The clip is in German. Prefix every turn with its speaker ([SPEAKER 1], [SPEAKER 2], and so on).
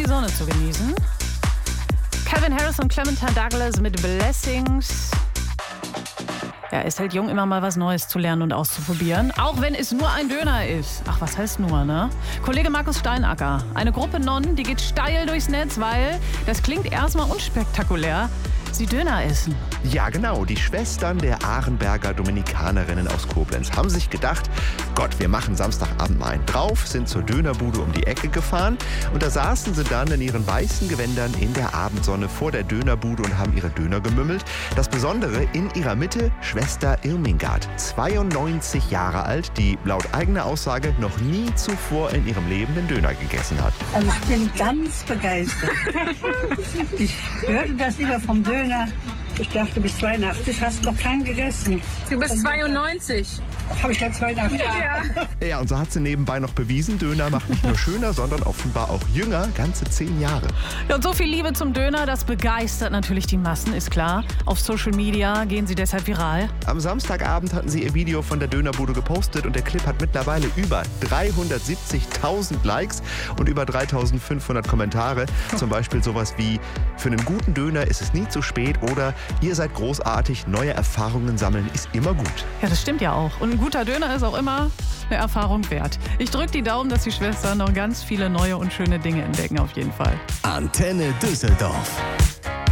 [SPEAKER 1] die Sonne zu genießen. Calvin Harris und Clementine Douglas mit Blessings. Ja, es hält jung, immer mal was Neues zu lernen und auszuprobieren. Auch wenn es nur ein Döner ist. Ach, was heißt nur, ne? Kollege Markus Steinacker. Eine Gruppe Nonnen, die geht steil durchs Netz, weil das klingt erstmal unspektakulär. Sie Döner essen.
[SPEAKER 2] Ja, genau. Die Schwestern der Arenberger Dominikanerinnen aus Koblenz haben sich gedacht, Gott, wir machen Samstagabend mal einen drauf, sind zur Dönerbude um die Ecke gefahren und da saßen sie dann in ihren weißen Gewändern in der Abendsonne vor der Dönerbude und haben ihre Döner gemümmelt. Das Besondere, in ihrer Mitte Schwester Irmingard, 92 Jahre alt, die laut eigener Aussage noch nie zuvor in ihrem Leben den Döner gegessen hat.
[SPEAKER 3] Also ich bin ganz begeistert. Ich hörte das immer vom Döner. Ich dachte, bis 82 hast du noch keinen gegessen.
[SPEAKER 4] Du bist 92.
[SPEAKER 3] Habe ich ja 82.
[SPEAKER 2] Ja, und so hat sie nebenbei noch bewiesen, Döner macht nicht nur schöner, sondern offenbar auch jünger, ganze 10 Jahre.
[SPEAKER 1] Ja, und so viel Liebe zum Döner, das begeistert natürlich die Massen, ist klar. Auf Social Media gehen sie deshalb viral.
[SPEAKER 2] Am Samstagabend hatten sie ihr Video von der Dönerbude gepostet und der Clip hat mittlerweile über 370.000 Likes und über 3.500 Kommentare. Zum Beispiel sowas wie, für einen guten Döner ist es nie zu spät oder ihr seid großartig, neue Erfahrungen sammeln ist immer gut.
[SPEAKER 1] Ja, das stimmt ja auch. Und ein guter Döner ist auch immer eine Erfahrung wert. Ich drücke die Daumen, dass die Schwestern noch ganz viele neue und schöne Dinge entdecken, auf jeden Fall.
[SPEAKER 5] Antenne Düsseldorf.